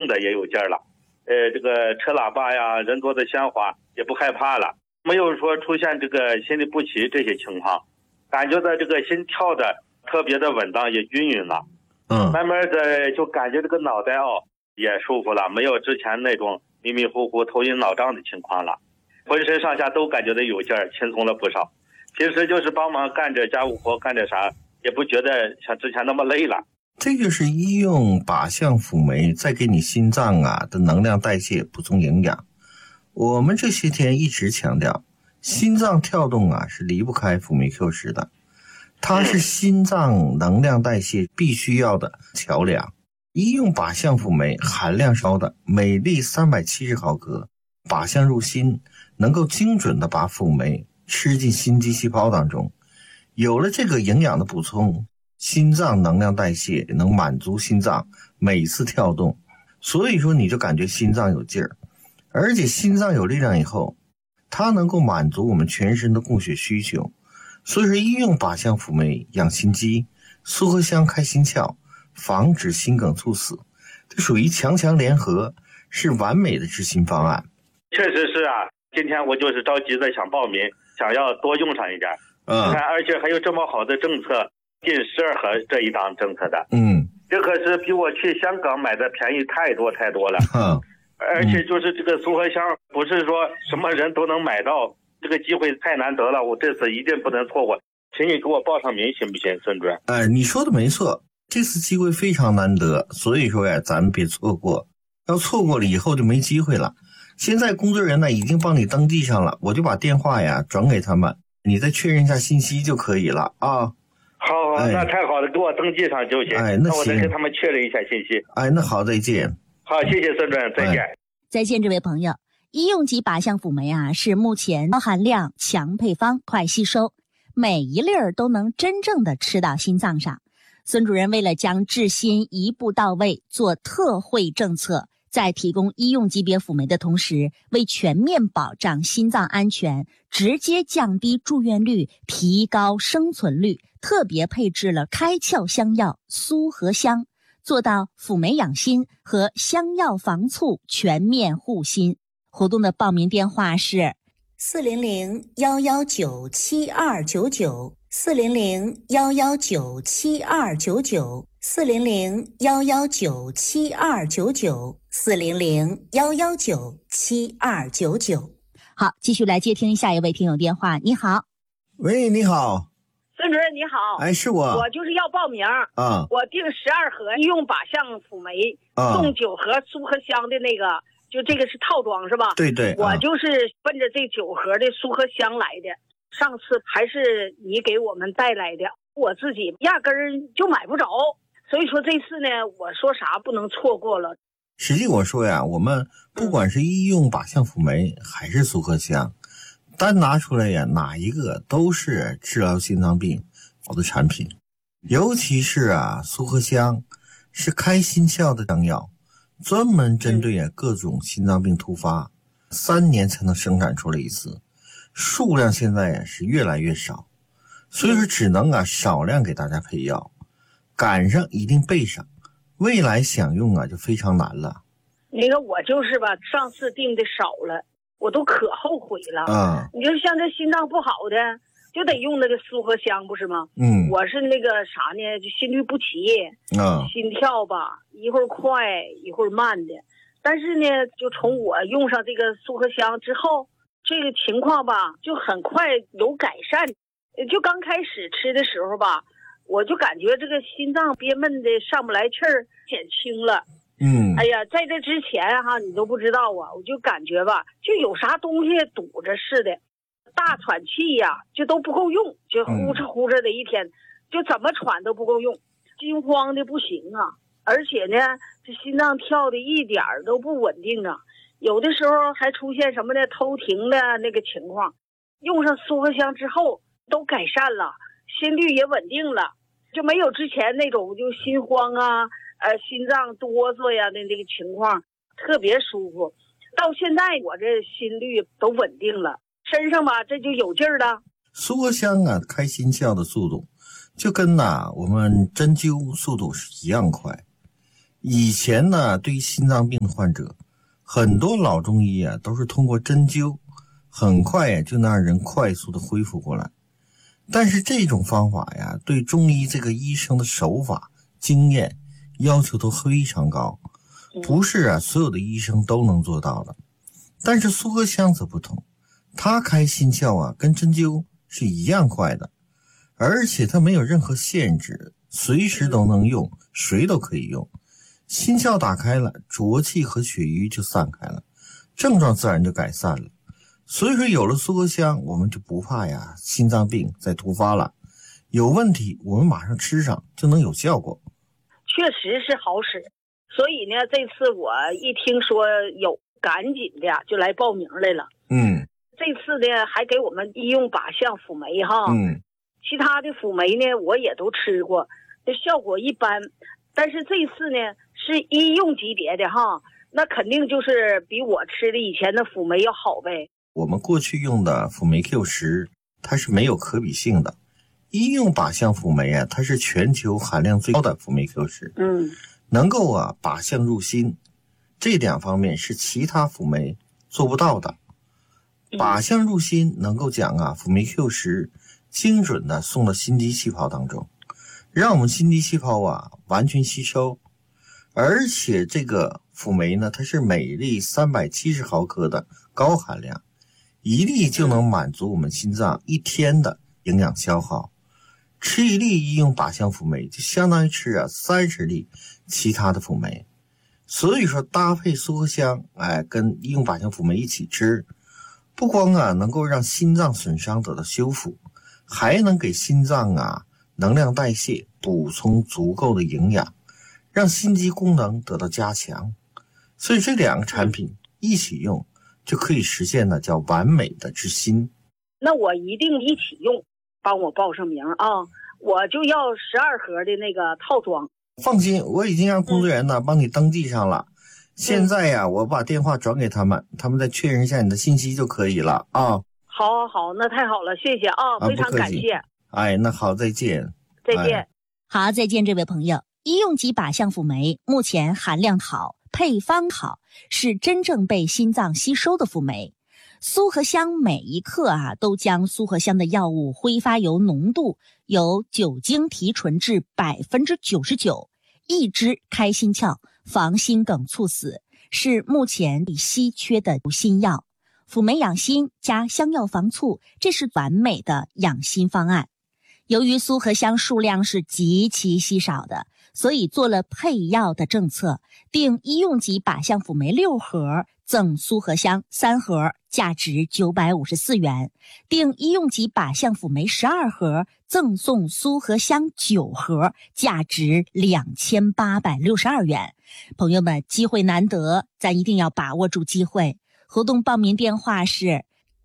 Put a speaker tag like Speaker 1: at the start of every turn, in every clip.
Speaker 1: 的也有劲儿了，这个车喇叭呀，人多的喧哗也不害怕了，没有说出现这个心律不齐这些情况，感觉到这个心跳的特别的稳当也均匀了，慢慢的就感觉这个脑袋也舒服了，没有之前那种迷迷糊糊头晕脑胀的情况了，浑身上下都感觉到有劲儿，轻松了不少。平时就是帮忙干着家务活，干着啥也不觉得像之前那么累了。
Speaker 2: 这就是医用靶向辅酶在给你心脏的能量代谢补充营养。我们这些天一直强调，心脏跳动是离不开辅酶 Q 十的，它是心脏能量代谢必须要的桥梁。医用靶向辅酶含量高的，每粒370毫克，靶向入心，能够精准的把辅酶吃进心肌细胞当中。有了这个营养的补充，心脏能量代谢能满足心脏每次跳动，所以说你就感觉心脏有劲儿，而且心脏有力量以后，它能够满足我们全身的供血需求。所以说医用靶向辅酶养心肌，苏合香开心窍，防止心梗猝死，这属于强强联合，是完美的治心方案。
Speaker 1: 确实是今天我就是着急的想报名，想要多用上一点。而且还有这么好的政策，近12盒这一档政策的。这可是比我去香港买的便宜太多太多了。而且就是这个苏合香，不是说什么人都能买到，这个机会太难得了，我这次一定不能错过，请你给我报上名行不行，孙主任？
Speaker 2: 你说的没错，这次机会非常难得，所以说咱们别错过，要错过了以后就没机会了。现在工作人员已经帮你登记上了，我就把电话转给他们，你再确认一下信息就可以了啊。
Speaker 1: 好，那太好了，给我登记上就行。那我再跟他们确认一下信息。
Speaker 2: 那好，再见。
Speaker 1: 好，谢谢孙主任，再见。
Speaker 3: 再见，这位朋友。医用级靶向辅酶是目前高含量、强配方、快吸收，每一粒儿都能真正的吃到心脏上。孙主任为了将治心一步到位，做特惠政策，在提供医用级别辅酶的同时，为全面保障心脏安全，直接降低住院率，提高生存率，特别配置了开窍香药苏合香，做到辅酶养心和香药防猝全面护心。活动的报名电话是
Speaker 4: 400-119-7299 400-119-7299 400-119-7299 400-119-7299。
Speaker 3: 好，继续来接听下一位听友电话。你好。
Speaker 2: 喂，你好。
Speaker 5: 孙主任你好。
Speaker 2: 是我。
Speaker 5: 我就是要报名我订12盒医用靶向辅酶，送9盒苏合香的那个，就这个是套装是吧？
Speaker 2: 对对。
Speaker 5: 我就是奔着这9盒的苏合香来的，上次还是你给我们带来的，我自己压根儿就买不着，所以说这次呢，我说啥不能错过了。
Speaker 2: 实际我说我们不管是医用靶向辅酶还是苏合香，单拿出来哪一个都是治疗心脏病好的产品。尤其是苏合香是开心窍的香药，专门针对各种心脏病突发，3年才能生产出来一次，数量现在是越来越少，所以说只能少量给大家配药，赶上一定备上，未来想用就非常难了。
Speaker 5: 那个我就是上次订的少了，我都可后悔了。你就像这心脏不好的，就得用那个苏合香，不是吗？我是那个啥呢，就心律不齐，心跳一会儿快一会儿慢的。但是呢，就从我用上这个苏合香之后，这个情况就很快有改善。就刚开始吃的时候我就感觉这个心脏憋闷的上不来气儿，减轻了。哎呀，在这之前你都不知道我就感觉就有啥东西堵着似的，大喘气就都不够用，就呼哧呼哧的一天，就怎么喘都不够用，心慌的不行而且呢，这心脏跳的一点儿都不稳定有的时候还出现什么的偷停的那个情况。用上苏合香之后都改善了，心率也稳定了，就没有之前那种就心慌心脏哆嗦的这个情况，特别舒服。到现在我这心率都稳定了，身上这就有劲儿了。
Speaker 2: 苏合香开心窍的速度就跟我们针灸速度是一样快， 以前呢，对于心脏病的患者，很多老中医啊都是通过针灸，很快呀就能让人快速的恢复过来。但是这种方法呀，对中医这个医生的手法、经验要求都非常高，不是所有的医生都能做到的。但是苏合香则不同，他开心窍跟针灸是一样快的，而且他没有任何限制，随时都能用，谁都可以用。心窍打开了，浊气和血瘀就散开了，症状自然就改善了。所以说有了苏合香，我们就不怕心脏病再突发了，有问题我们马上吃上就能有效果。
Speaker 5: 确实是好使，所以呢这次我一听说有，赶紧的就来报名来了。这次呢还给我们医用靶向辅酶哈。其他的辅酶呢我也都吃过，这效果一般，但是这次呢是医用级别的哈，那肯定就是比我吃的以前的辅酶要好呗。
Speaker 2: 我们过去用的辅酶 Q10它是没有可比性的，医用靶向辅酶它是全球含量最高的辅酶 Q10，能够靶向入心，这两方面是其他辅酶做不到的。靶向入心能够将辅酶 Q10精准的送到心肌细胞当中，让我们心肌细胞完全吸收。而且这个辅酶呢，它是每粒370毫克的高含量，一粒就能满足我们心脏一天的营养消耗。吃一粒医用靶向辅酶就相当于吃30粒其他的辅酶。所以说搭配苏合香跟医用靶向辅酶一起吃，不光能够让心脏损伤得到修复，还能给心脏能量代谢补充足够的营养，让心肌功能得到加强。所以这两个产品一起用，就可以实现叫完美的治心。
Speaker 5: 那我一定一起用，帮我报上名我就要12盒的那个套装。
Speaker 2: 放心，我已经让工作人员帮你登记上了。现在我把电话转给他们，他们再确认一下你的信息就可以了好，
Speaker 5: 那太好了，谢谢非常感谢。
Speaker 2: 那好，再见。
Speaker 5: 再见。
Speaker 3: 好，再见这位朋友。医用级靶向辅酶目前含量好，配方好，是真正被心脏吸收的辅酶。苏合香每一克都将苏合香的药物挥发油浓度由酒精提纯至 99%， 抑制开心窍，防心梗猝死，是目前稀缺的新药。辅酶养心加香药防猝，这是完美的养心方案。由于苏合香数量是极其稀少的，所以做了配药的政策，定医用级靶向辅酶6盒赠苏合香3盒，价值954元；定医用级靶向辅酶12盒，赠送苏合香9盒，价值2862元。朋友们，机会难得，咱一定要把握住机会。活动报名电话是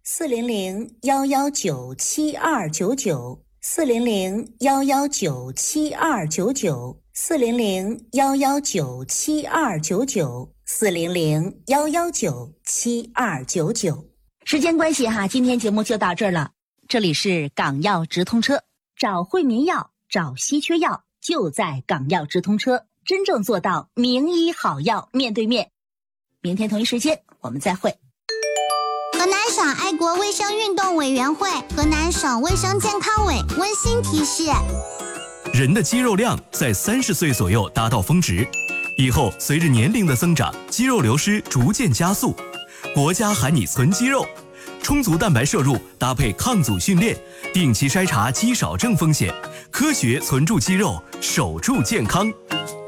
Speaker 4: 400-119-7299。400-119-7299。400-119-7299。400-119-7299。
Speaker 3: 时间关系今天节目就到这儿了。这里是港药直通车，找惠民药，找稀缺药，就在港药直通车，真正做到名医好药面对面。明天同一时间我们再会。
Speaker 6: 河南省爱国卫生运动委员会、河南省卫生健康委温馨提示：
Speaker 7: 人的肌肉量在30岁左右达到峰值，以后随着年龄的增长，肌肉流失逐渐加速。国家喊你存肌肉，充足蛋白摄入搭配抗阻训练，定期筛查肌少症风险，科学存住肌肉，守住健康。